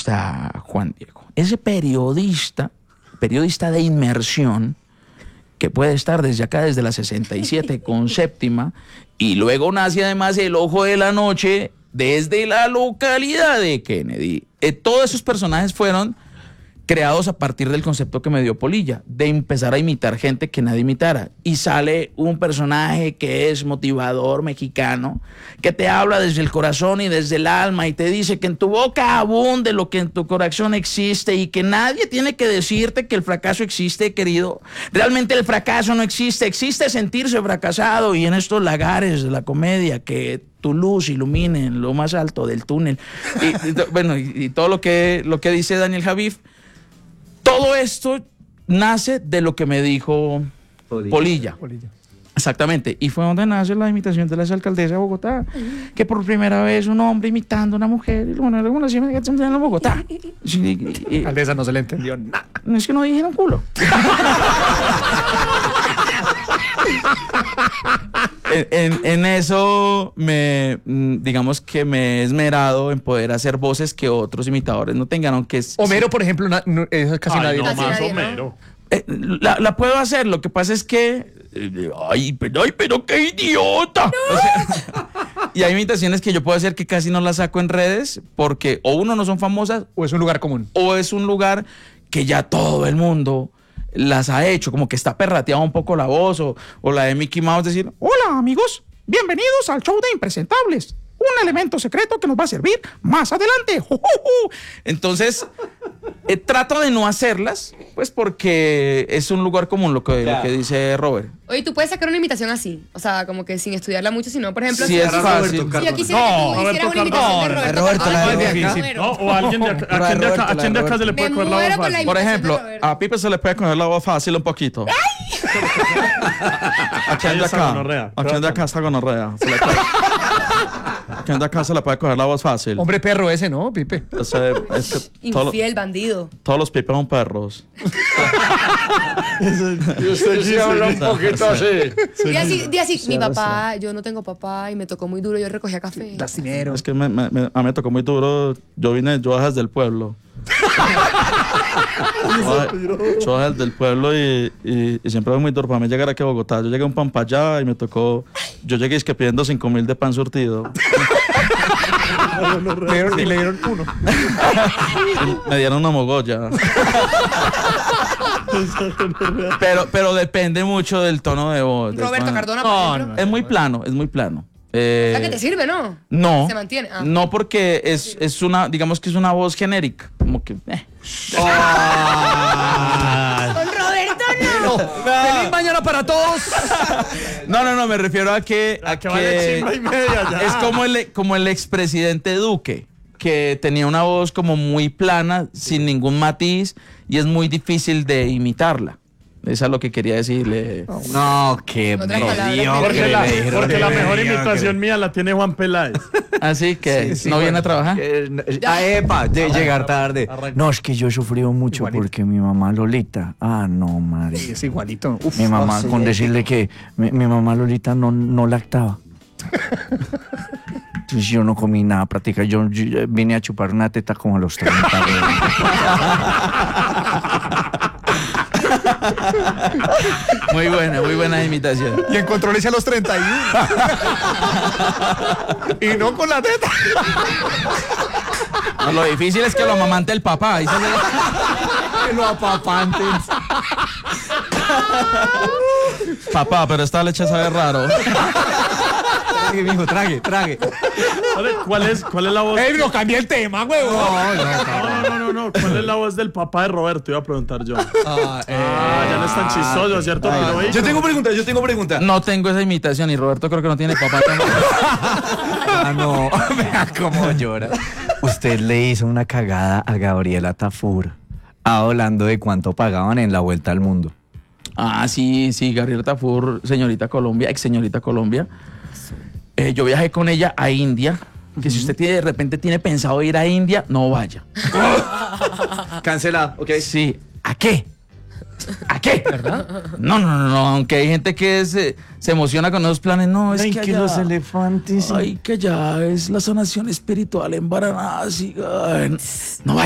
sea, Juan Diego, ese periodista de inmersión, que puede estar desde acá, desde la 67 con séptima, y luego nace además El Ojo de la Noche desde la localidad de Kennedy. Todos esos personajes fueron creados a partir del concepto que me dio Polilla, de empezar a imitar gente que nadie imitara. Y sale un personaje que es motivador mexicano, que te habla desde el corazón y desde el alma y te dice que en tu boca abunde lo que en tu corazón existe y que nadie tiene que decirte que el fracaso existe, querido. Realmente el fracaso no existe, existe sentirse fracasado, y en estos lagares de la comedia que tu luz ilumine en lo más alto del túnel. Y todo lo que dice Daniel Javif. Todo esto nace de lo que me dijo Polilla. Exactamente. Y fue donde nace la imitación de la exalcaldesa de Bogotá, que por primera vez un hombre imitando a una mujer, y bueno, alguna así en Bogotá. Alcaldesa, no se le entendió nada. No es que no dijeron culo. En eso digamos que me he esmerado en poder hacer voces que otros imitadores no tengan, aunque Homero, por ejemplo, eso es casi nadie. No, Casi más nadie, Homero. la puedo hacer, lo que pasa es que pero qué idiota. O sea, y hay imitaciones que yo puedo hacer que casi no las saco en redes porque o uno no son famosas O es un lugar común. o es un lugar que ya todo el mundo las ha hecho, como que está perrateada un poco la voz, o la de Mickey Mouse decir: hola amigos, bienvenidos al show de Impresentables, un elemento secreto que nos va a servir más adelante. Entonces trato de no hacerlas, pues porque es un lugar común lo que dice Robert. Oye, tú puedes sacar una imitación así, o sea, como que sin estudiarla mucho, sino, por ejemplo, Sí, es fácil. si yo quisiera que tú me hicieras una imitación de Roberto Cardona, Cardona. No, o alguien de acá, ¿a quién de acá se le puede Me coger la muero voz por la fácil? Por ejemplo, imitación de Roberto. a Pipe se le puede coger la voz fácil un poquito. ¿A quién Ahí de está acá? gonorrea. ¿A quién de acá está gonorrea? ¿A quién de acá se le puede coger la voz fácil? Hombre perro ese, ¿no, Pipe? Es que Infiel, bandido. todos los Pipes son perros. Y usted sí habla un poquito así. Di así, mi papá, yo no tengo papá y me tocó muy duro, yo recogía café. Lastimero. Es que a mí me tocó muy duro. Yo bajé desde el pueblo. Yo bajé desde el pueblo y siempre fue muy duro para mí llegar aquí a Bogotá. Yo llegué a un pan para allá y me tocó. Yo llegué es que pidiendo 5.000 de pan surtido. Y le dieron uno. Me dieron una mogolla. pero depende mucho del tono de voz. Roberto Cardona, por ejemplo. Es muy plano, es muy plano. O sea, que te sirve, ¿no? No. Se mantiene. Ah. No, porque es una, digamos que es una voz genérica. Como que. Con Roberto no. ¡Feliz mañana para todos! No, me refiero a que. Que vale chimba y media ya. Es como el expresidente Duque, que tenía una voz como muy plana, sin ningún matiz, y es muy difícil de imitarla. Eso es lo que quería decirle. No, qué Otras palabras. mediocre. Porque la mejor imitación mía la tiene Juan Peláez. Así que Sí, no bueno. viene a trabajar. Epa, de llegar tarde. Arranca. No, es que yo he sufrido mucho Igualito. porque mi mamá Lolita. No, madre. Es igualito. Uf, Mi mamá, con decirle que mi mamá Lolita no lactaba. Entonces yo no comí nada prácticamente. Yo vine a chupar una teta como a los 30. Muy buena imitación. Y encontró leche a los 31. Y no con la teta. No, lo difícil es que lo amamante el papá. Ahí Que lo apapanten. Papá, pero esta leche sabe raro. Trague, mijo, trague. ¿Cuál es la voz? ¡Ey, no cambié el tema, huevón! No. ¿Cuál es la voz del papá de Roberto? Iba a preguntar yo. Ya no es tan chistoso, ¿cierto? Yo tengo pregunta. No tengo esa imitación y Roberto creo que no tiene papá tampoco. No, vea cómo llora. Usted le hizo una cagada a Gabriela Tafur hablando de cuánto pagaban en la Vuelta al Mundo. Sí, Gabriela Tafur, señorita Colombia, ex señorita Colombia. Yo viajé con ella a India. Que si usted de repente tiene pensado ir a India, no vaya. Cancelado, ok. Sí. ¿A qué? ¿A qué? ¿Verdad? No. Aunque hay gente que se emociona con esos planes. No, es que allá, los elefantes. ay, que ya es la sanación espiritual en Varanasi. Ay, no vaya.